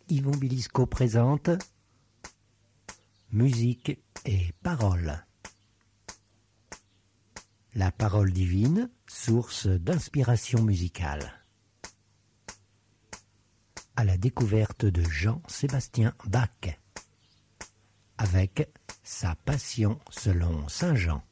Yvon Bilisco présente Musique et Paroles. La parole divine, source d'inspiration musicale. À la découverte de Jean-Sébastien Bach, avec sa passion selon Saint Jean.